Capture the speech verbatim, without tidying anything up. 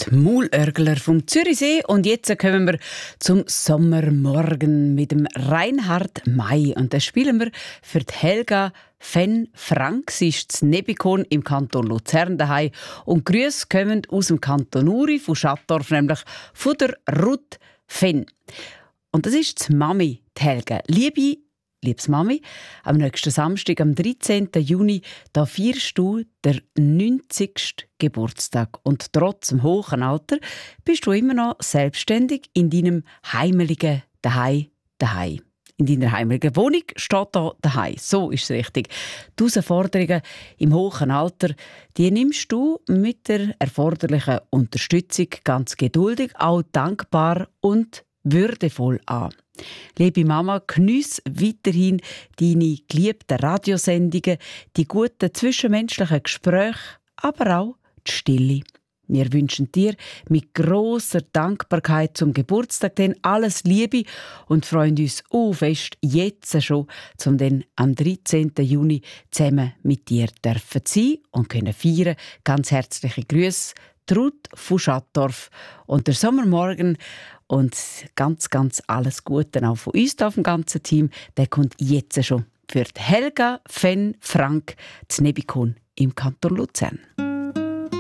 Die Maulörgler vom Zürichsee. Und jetzt kommen wir zum Sommermorgen mit dem Reinhard May. Und das spielen wir für die Helga Fenn-Frank. Sie ist z Nebikon im Kanton Luzern daheim. Und Grüße kommen aus dem Kanton Uri, von Schattdorf, nämlich von der Ruth Fenn. Und das ist die Mami, die Helga. Liebe Liebes Mami, am nächsten Samstag, am dreizehnten Juni, da feierst du den neunzigsten Geburtstag. Und trotz dem hohen Alter bist du immer noch selbstständig in deinem heimeligen Daheim, daheim. In deiner heimeligen Wohnung steht da daheim. So ist es richtig. Die Herausforderungen im hohen Alter, die nimmst du mit der erforderlichen Unterstützung ganz geduldig, auch dankbar und würdevoll an. Liebe Mama, geniesse weiterhin deine geliebten Radiosendungen, die guten zwischenmenschlichen Gespräche, aber auch die Stille. Wir wünschen dir mit grosser Dankbarkeit zum Geburtstag denn alles Liebe und freuen uns auch fest jetzt schon, um dann am dreizehnten Juni zusammen mit dir dürfen sein und können feiern. Ganz herzliche Grüße, Ruth von Schattdorf und der Sommermorgen. Und ganz, ganz alles Gute auch von uns auf dem ganzen Team. Der kommt jetzt schon für die Helga Fenn-Frank zu Nebikon im Kanton Luzern.